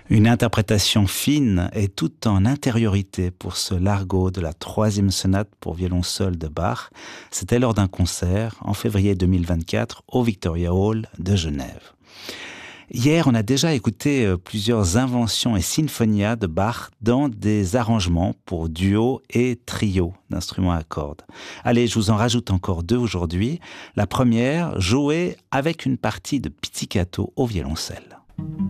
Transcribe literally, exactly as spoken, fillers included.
Une interprétation fine et tout en intériorité pour ce largo de la troisième sonate pour violon seul de Bach. C'était lors d'un concert en février deux mille vingt-quatre au Victoria Hall de Genève. Hier, on a déjà écouté plusieurs inventions et sinfonias de Bach dans des arrangements pour duo et trio d'instruments à cordes. Allez, je vous en rajoute encore deux aujourd'hui. La première, jouée avec une partie de pizzicato au violoncelle.